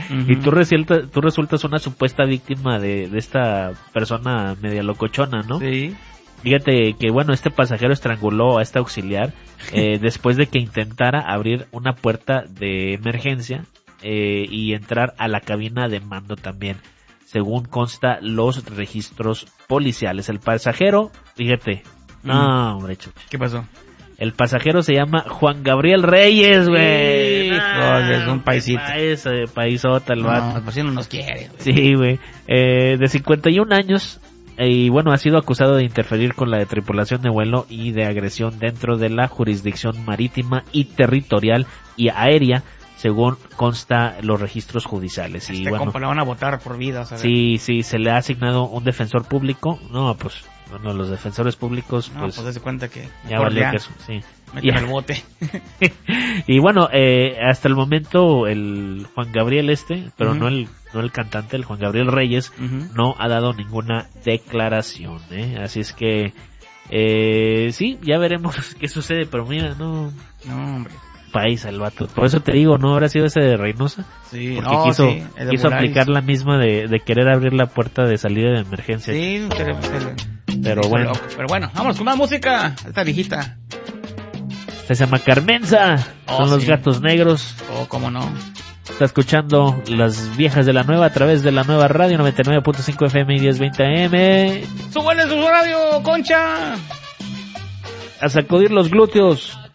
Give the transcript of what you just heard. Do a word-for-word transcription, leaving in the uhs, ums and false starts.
uh-huh. y tú resultas, tú resultas una supuesta víctima de, de esta persona media locochona, ¿no? Sí. Fíjate que, bueno, este pasajero estranguló a este auxiliar eh, después de que intentara abrir una puerta de emergencia eh, y entrar a la cabina de mando también, según consta los registros policiales. El pasajero, fíjate, no, mm. hombre, chucha. ¿Qué pasó? El pasajero se llama Juan Gabriel Reyes, güey. No, es un paisito. País, eh, paisota el vato. No, pues si no nos quiere, güey. Sí, güey. Eh, de cincuenta y un años. Y bueno, ha sido acusado de interferir con la de tripulación de vuelo y de agresión dentro de la jurisdicción marítima y territorial y aérea, según consta los registros judiciales. Este y bueno, compa la van a votar por vida, ¿sabes? Sí, sí, se le ha asignado un defensor público. No, pues, bueno, los defensores públicos, no, pues... pues se cuenta que... Ya valió que eso, sí. Meten el bote. Y bueno, eh, hasta el momento el Juan Gabriel este, pero uh-huh. no el no el cantante, el Juan Gabriel Reyes, uh-huh. no ha dado ninguna declaración, ¿eh? Así es que, eh, sí, ya veremos qué sucede, pero mira, no... No, hombre. País el vato. Por eso te digo, ¿no habrá sido ese de Reynosa? Sí, porque no, quiso, sí, quiso aplicar la misma de, de querer abrir la puerta de salida de emergencia. Sí, pero, pero, pero bueno. Pero, pero bueno, vamos con más música. Esta viejita. Se llama Carmenza. Oh, Son sí. los Gatos Negros. Oh, cómo no. Está escuchando Las Viejas de la Nueva a través de la nueva radio noventa y nueve punto cinco F M y diez veinte A M. ¡Súbale su radio, Concha! A sacudir los glúteos.